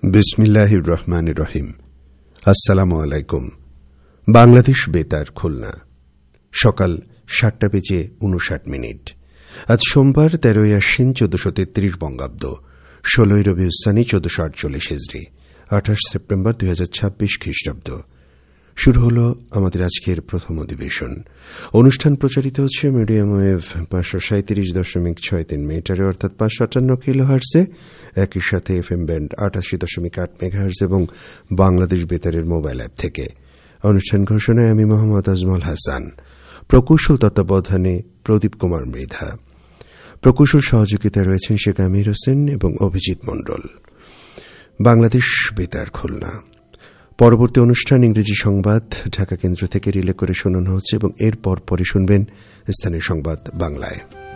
বিসমিল্লাহির রহমানির রহিম। আসসালামু আলাইকুম। বাংলাদেশ বেতার খুলনা, সকাল 7:59। আজ সোমবার 13 আশ্বিন 1433 বঙ্গাব্দ, 16 রবিউল সানি 1448 হিজরি, 28 সেপ্টেম্বর 2026 খ্রিস্টাব্দ। শুরু হল আমাদের আজকের প্রথম অধিবেশন। অনুষ্ঠান প্রচারিত হচ্ছে মিডিয়াম ওয়েভ 537.63 মিটারে, অর্থাৎ 558 কিলোহার্টজে, একই সাথে এফএম ব্যান্ড 88.8 মেগাহার্টজ এবং বাংলাদেশ বেতারের মোবাইল অ্যাপ থেকে। অনুষ্ঠান ঘোষণায় আমি মোহাম্মদ আজমল হাসান, প্রকৌশল তত্ত্বাবধানে প্রদীপ কুমার মৃধা, প্রকৌশল সহযোগিতায় রয়েছেন শেখ আমির হোসেন এবং অভিজিৎ মণ্ডল। বাংলাদেশ বেতার খুলনা। পরবর্তী অনুষ্ঠান ইংরেজি সংবাদ ঢাকা কেন্দ্র থেকে রিলে করে শোনানো হচ্ছে এবং এরপর পরে শুনবেন স্থানীয় সংবাদ বাংলায়।